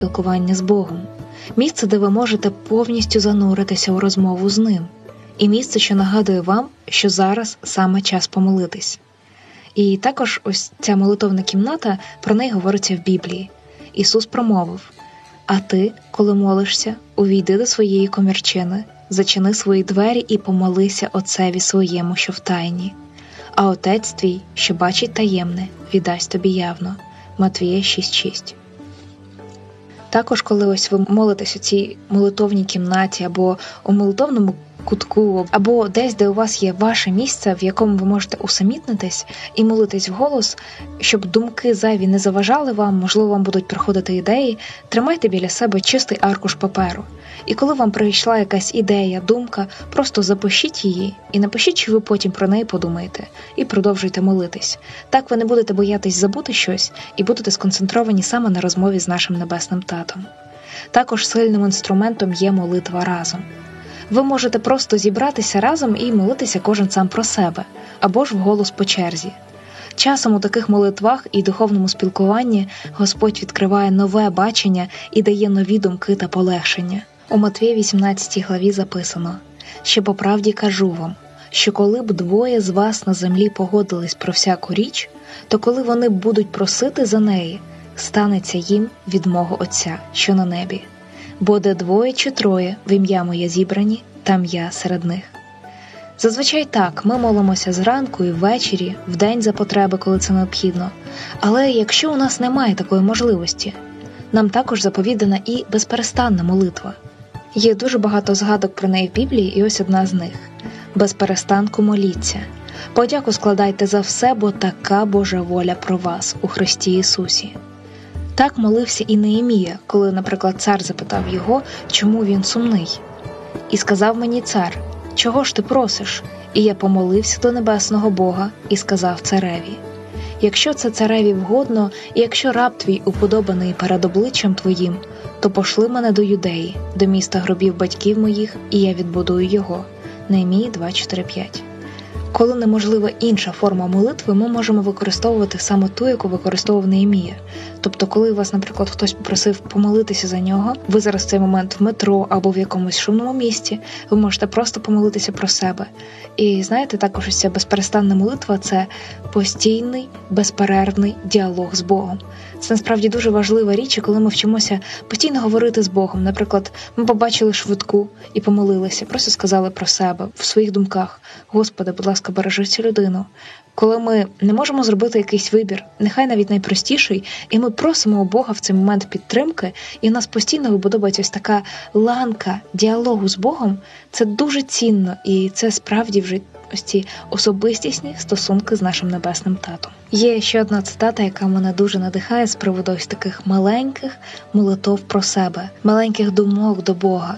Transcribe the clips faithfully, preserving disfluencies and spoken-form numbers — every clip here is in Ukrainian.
спілкування з Богом. Місце, де ви можете повністю зануритися у розмову з Ним. І місце, що нагадує вам, що зараз саме час помолитись. І також ось ця молитовна кімната, про неї говориться в Біблії. Ісус промовив: «А ти, коли молишся, увійди до своєї комірчини, зачини свої двері і помолися Отцеві своєму, що в тайні. А Отець твій, що бачить таємне, віддасть тобі явно». Матвія шість шість. Також, коли ось ви молитесь у цій молитовній кімнаті або у молитовному кутку, або десь, де у вас є ваше місце, в якому ви можете усамітнитись і молитись вголос, щоб думки зайві не заважали вам, можливо, вам будуть приходити ідеї, тримайте біля себе чистий аркуш паперу. І коли вам прийшла якась ідея, думка, просто запишіть її і напишіть, що ви потім про неї подумаєте, і продовжуйте молитись. Так ви не будете боятись забути щось і будете сконцентровані саме на розмові з нашим Небесним Татом. Також сильним інструментом є молитва разом. Ви можете просто зібратися разом і молитися кожен сам про себе, або ж вголос по черзі. Часом у таких молитвах і духовному спілкуванні Господь відкриває нове бачення і дає нові думки та полегшення. У Матвія вісімнадцятій главі записано: «Ще по правді кажу вам, що коли б двоє з вас на землі погодились про всяку річ, то коли вони будуть просити за неї, станеться їм від мого Отця, що на небі. Бо де двоє чи троє в ім'я моє зібрані, там я серед них». Зазвичай так, ми молимося зранку і ввечері, вдень за потреби, коли це необхідно. Але якщо у нас немає такої можливості, нам також заповідана і безперестанна молитва. Є дуже багато згадок про неї в Біблії, і ось одна з них. «Без перестанку моліться. Подяку складайте за все, бо така Божа воля про вас у Христі Ісусі». Так молився і Неємія, коли, наприклад, цар запитав його, чому він сумний. «І сказав мені цар: чого ж ти просиш? І я помолився до небесного Бога і сказав цареві: якщо це цареві вгодно, і якщо раб твій уподобаний перед обличчям твоїм, то пошли мене до Юдеї, до міста гробів батьків моїх, і я відбудую його». Неємії два чотири п'ять. Коли неможлива інша форма молитви, ми можемо використовувати саме ту, яку використовував Неємія. Тобто, коли вас, наприклад, хтось попросив помолитися за нього, ви зараз в цей момент в метро або в якомусь шумному місці, ви можете просто помолитися про себе. І знаєте, також ось ця безперестанна молитва – це постійний, безперервний діалог з Богом. Це насправді дуже важлива річ, коли ми вчимося постійно говорити з Богом. Наприклад, ми побачили швидку і помолилися, просто сказали про себе в своїх думках: «Господи, будь ласка, бережи цю людину». Коли ми не можемо зробити якийсь вибір, нехай навіть найпростіший, і ми просимо у Бога в цей момент підтримки, і в нас постійно вибудовується ось така ланка діалогу з Богом, це дуже цінно, і це справді вже ось ці особистісні стосунки з нашим Небесним Татом. Є ще одна цитата, яка мене дуже надихає з приводу ось таких маленьких молитов про себе, маленьких думок до Бога.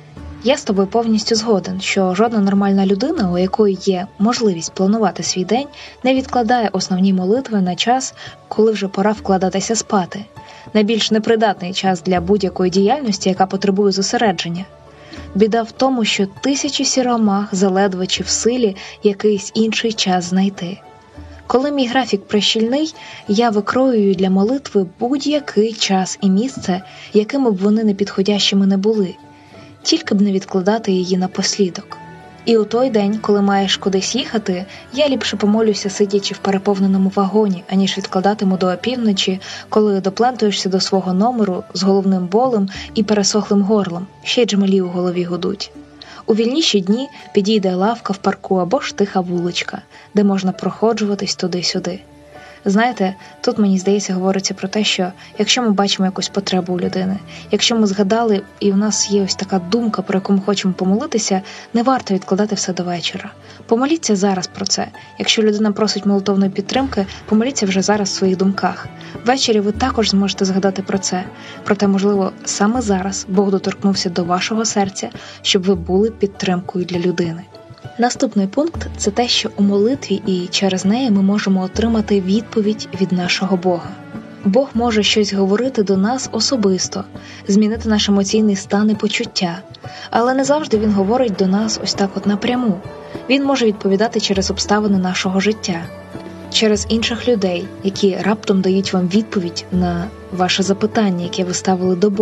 Я з тобою повністю згоден, що жодна нормальна людина, у якої є можливість планувати свій день, не відкладає основні молитви на час, коли вже пора вкладатися спати. Найбільш непридатний час для будь-якої діяльності, яка потребує зосередження. Біда в тому, що тисячі сіромах заледве чи в силі якийсь інший час знайти. Коли мій графік прищільний, я викроюю для молитви будь-який час і місце, якими б вони непідходящими не були, тільки б не відкладати її напослідок. І у той день, коли маєш кудись їхати, я ліпше помолюся, сидячи в переповненому вагоні, аніж відкладатиму до опівночі, коли доплентуєшся до свого номеру з головним болем і пересохлим горлом, ще й джмелі у голові гудуть. У вільніші дні підійде лавка в парку або ж тиха вуличка, де можна проходжуватись туди-сюди. Знаєте, тут, мені здається, говориться про те, що якщо ми бачимо якусь потребу у людини, якщо ми згадали і в нас є ось така думка, про яку ми хочемо помолитися, не варто відкладати все до вечора. Помоліться зараз про це. Якщо людина просить молитовної підтримки, помоліться вже зараз в своїх думках. Ввечері ви також зможете згадати про це. Проте, можливо, саме зараз Бог доторкнувся до вашого серця, щоб ви були підтримкою для людини. Наступний пункт – це те, що у молитві і через неї ми можемо отримати відповідь від нашого Бога. Бог може щось говорити до нас особисто, змінити наш емоційний стан і почуття, але не завжди Він говорить до нас ось так от напряму. Він може відповідати через обставини нашого життя. через інших людей, які раптом дають вам відповідь на ваше запитання, яке ви ставили до Бога.